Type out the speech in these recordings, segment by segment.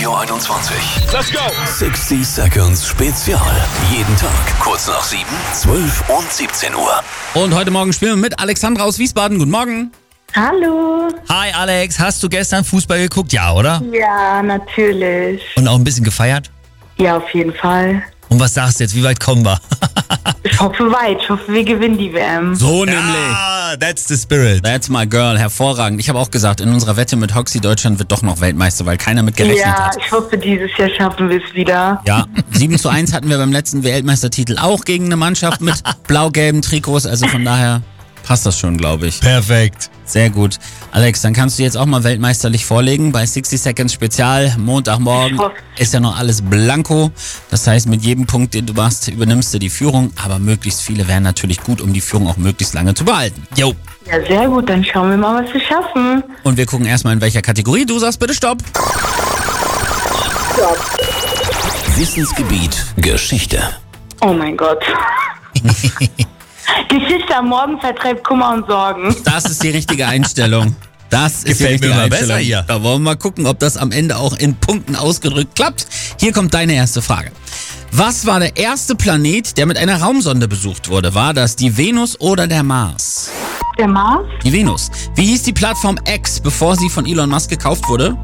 Radio 21. Let's go. 60 Seconds Spezial. Jeden Tag kurz nach 7, 12 und 17 Uhr. Und heute Morgen spielen wir mit Alexandra aus Wiesbaden. Guten Morgen. Hallo. Hi Alex, hast du gestern Fußball geguckt? Ja, oder? Ja, natürlich. Und auch ein bisschen gefeiert? Ja, auf jeden Fall. Und was sagst du jetzt? Wie weit kommen wir? Ich hoffe weit. Ich hoffe, wir gewinnen die WM. So nämlich. Ah, that's the spirit. That's my girl. Hervorragend. Ich habe auch gesagt, in unserer Wette mit Hoxie Deutschland wird doch noch Weltmeister, weil keiner mit gerechnet Ja, hat. ich hoffe, dieses Jahr schaffen wir es wieder. Ja, 7:1 hatten wir beim letzten Weltmeistertitel auch gegen eine Mannschaft mit blau-gelben Trikots. Also von daher passt das schon, glaube ich. Perfekt. Sehr gut. Alex, dann kannst du jetzt auch mal weltmeisterlich vorlegen bei 60 Seconds Spezial. Montagmorgen ist ja noch alles blanko. Das heißt, mit jedem Punkt, den du machst, übernimmst du die Führung. Aber möglichst viele wären natürlich gut, um die Führung auch möglichst lange zu behalten. Jo. Ja, sehr gut. Dann schauen wir mal, was wir schaffen. Und wir gucken erstmal, in welcher Kategorie. Du sagst bitte Stopp. Stopp. Wissensgebiet Geschichte. Oh mein Gott. Geschichte am Morgen vertreibt Kummer und Sorgen. Das ist die richtige Einstellung. Das ist die Gefällt richtige mir immer Einstellung. besser hier. Da wollen wir mal gucken, ob das am Ende auch in Punkten ausgedrückt klappt. Hier kommt deine erste Frage. Was war der erste Planet, der mit einer Raumsonde besucht wurde? War das die Venus oder der Mars? Der Mars? Die Venus. Wie hieß die Plattform X, bevor sie von Elon Musk gekauft wurde?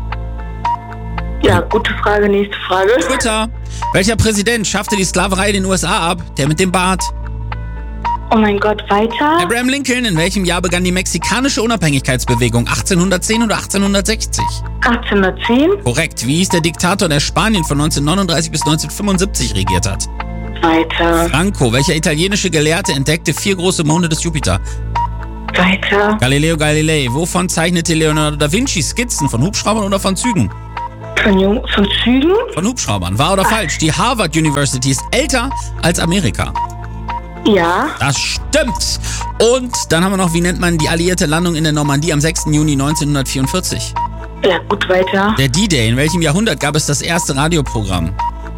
Ja, gute Frage. Nächste Frage. Twitter. Welcher Präsident schaffte die Sklaverei in den USA ab? Der mit dem Bart. Oh mein Gott, weiter? Abraham Lincoln. In welchem Jahr begann die mexikanische Unabhängigkeitsbewegung? 1810 oder 1860? 1810? Korrekt. Wie hieß der Diktator, der Spanien von 1939 bis 1975 regiert hat? Weiter. Franco. Welcher italienische Gelehrte entdeckte 4 große Monde des Jupiter? Weiter. Galileo Galilei. Wovon zeichnete Leonardo da Vinci Skizzen? Von Hubschraubern oder von Zügen? Von Zügen? Von Hubschraubern. Wahr oder falsch? Die Harvard University ist älter als Amerika. Ja. Das stimmt. Und dann haben wir noch, wie nennt man die alliierte Landung in der Normandie am 6. Juni 1944? Ja, gut, weiter. Der D-Day. In welchem Jahrhundert gab es das erste Radioprogramm?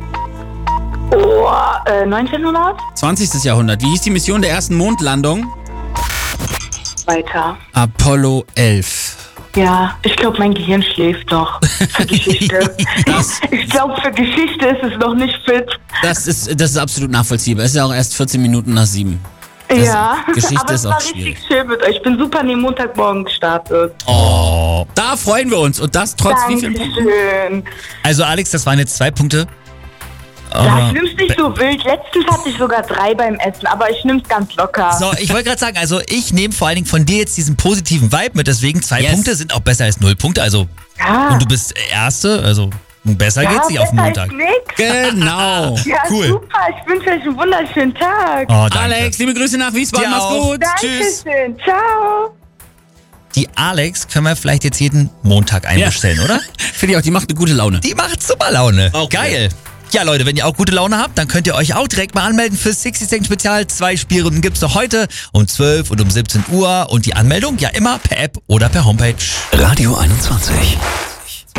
1900? 20. Jahrhundert. Wie hieß die Mission der ersten Mondlandung? Weiter. Apollo 11. Ja, ich glaube, mein Gehirn schläft noch für Geschichte. Ich glaube, für Geschichte ist es noch nicht fit. Das ist absolut nachvollziehbar. Es ist ja auch erst 14 Minuten nach 7. Ja, Geschichte aber ist es war auch richtig schwierig. schön mit euch. Ich bin super an dem Montagmorgen gestartet. Oh, da freuen wir uns. Und das trotz wie viel Punkten? Dankeschön. Also Alex, das waren jetzt 2 Punkte. Ja, ich nimm's nicht so wild. Letztens hatte ich sogar 3 beim Essen, aber ich nimm's ganz locker. So, ich wollte gerade sagen, also ich nehme vor allen Dingen von dir jetzt diesen positiven Vibe mit, deswegen 2 Yes. Punkte sind auch besser als 0 Punkte, also Ja. und du bist Erste, also besser geht's nicht auf den besser Montag. als nix. Genau. Ja, Cool. super. Ich wünsche euch einen wunderschönen Tag. Oh, danke. Alex, liebe Grüße nach Wiesbaden. Dir Mach's auch. gut. Tschüss. Dankeschön. Ciao. Die Alex können wir vielleicht jetzt jeden Montag einbestellen, oder? Finde ich auch, die macht eine gute Laune. Die macht super Laune. Auch Geil. Ja, Leute, wenn ihr auch gute Laune habt, dann könnt ihr euch auch direkt mal anmelden für 60 Second Spezial. 2 Spielrunden gibt's noch heute um 12 und um 17 Uhr. Und die Anmeldung ja immer per App oder per Homepage. Radio 21.